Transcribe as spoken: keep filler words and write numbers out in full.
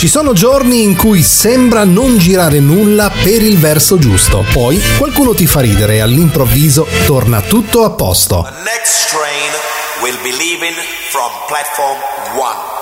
Ci sono giorni in cui sembra non girare nulla per il verso giusto, poi qualcuno ti fa ridere e all'improvviso torna tutto a posto. The next train will be leaving from platform one.